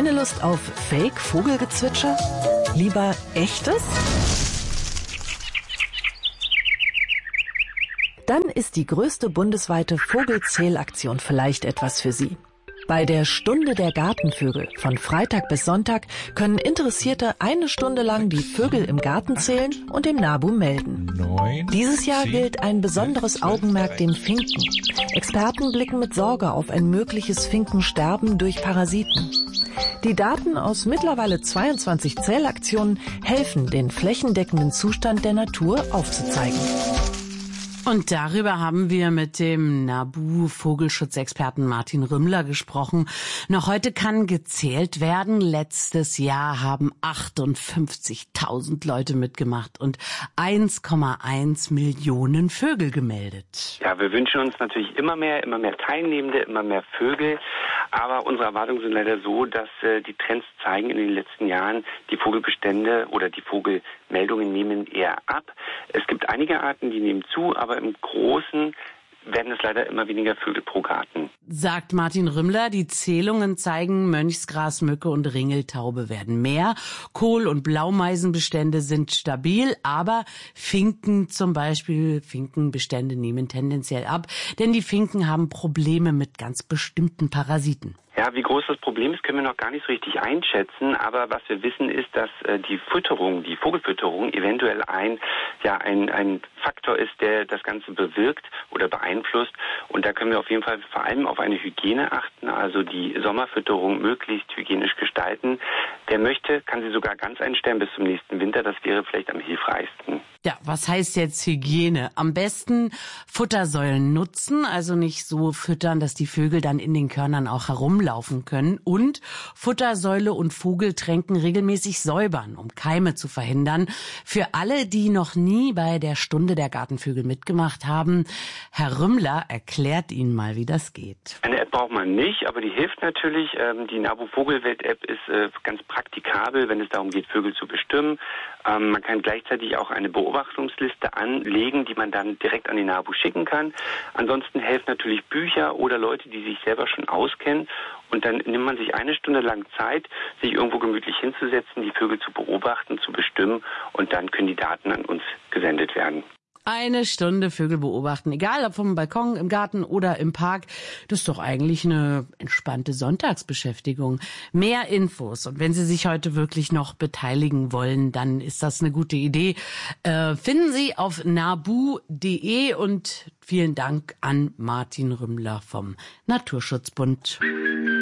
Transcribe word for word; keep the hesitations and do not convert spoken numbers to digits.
Keine Lust auf Fake-Vogelgezwitscher? Lieber echtes? Dann ist die größte bundesweite Vogelzählaktion vielleicht etwas für Sie. Bei der Stunde der Gartenvögel von Freitag bis Sonntag können Interessierte eine Stunde lang die Vögel im Garten zählen und dem NABU melden. Dieses Jahr gilt ein besonderes Augenmerk dem Finken. Experten blicken mit Sorge auf ein mögliches Finkensterben durch Parasiten. Die Daten aus mittlerweile zweiundzwanzig Zählaktionen helfen, den flächendeckenden Zustand der Natur aufzuzeigen. Und darüber haben wir mit dem NABU-Vogelschutzexperten Martin Rümmler gesprochen. Noch heute kann gezählt werden. Letztes Jahr haben achtundfünfzigtausend Leute mitgemacht und eins Komma eins Millionen Vögel gemeldet. Ja, wir wünschen uns natürlich immer mehr, immer mehr Teilnehmende, immer mehr Vögel. Aber unsere Erwartungen sind leider so, dass äh, die Trends zeigen in den letzten Jahren, die Vogelbestände oder die Vogelmeldungen nehmen eher ab. Es gibt einige Arten, die nehmen zu, aber im Großen werden es leider immer weniger Vögel pro Garten. Sagt Martin Rümmler, die Zählungen zeigen, Mönchsgrasmücke und Ringeltaube werden mehr. Kohl- und Blaumeisenbestände sind stabil, aber Finken zum Beispiel, Finkenbestände nehmen tendenziell ab, denn die Finken haben Probleme mit ganz bestimmten Parasiten. Ja, wie groß das Problem ist, können wir noch gar nicht so richtig einschätzen. Aber was wir wissen, ist, dass äh, die Fütterung, die Vogelfütterung eventuell ein, ja, ein, ein Faktor ist, der das Ganze bewirkt oder beeinflusst. Und da können wir auf jeden Fall vor allem auf eine Hygiene achten, also die Sommerfütterung möglichst hygienisch gestalten. Wer möchte, kann sie sogar ganz einstellen bis zum nächsten Winter. Das wäre vielleicht am hilfreichsten. Ja, was heißt jetzt Hygiene? Am besten Futtersäulen nutzen, also nicht so füttern, dass die Vögel dann in den Körnern auch herumlaufen können. Und Futtersäule und Vogeltränken regelmäßig säubern, um Keime zu verhindern. Für alle, die noch nie bei der Stunde der Gartenvögel mitgemacht haben, Herr Rümmler erklärt Ihnen mal, wie das geht. Eine App braucht man nicht, aber die hilft natürlich. Die NABU Vogelwelt-App ist ganz praktikabel, wenn es darum geht, Vögel zu bestimmen. Man kann gleichzeitig auch eine Beobachtungsliste anlegen, die man dann direkt an die NABU schicken kann. Ansonsten helfen natürlich Bücher oder Leute, die sich selber schon auskennen. Und dann nimmt man sich eine Stunde lang Zeit, sich irgendwo gemütlich hinzusetzen, die Vögel zu beobachten, zu bestimmen. Und dann können die Daten an uns gesendet werden. Eine Stunde Vögel beobachten, egal ob vom Balkon, im Garten oder im Park. Das ist doch eigentlich eine entspannte Sonntagsbeschäftigung. Mehr Infos. Und wenn Sie sich heute wirklich noch beteiligen wollen, dann ist das eine gute Idee. Äh, finden Sie auf nabu punkt de und vielen Dank an Martin Rümmler vom Naturschutzbund.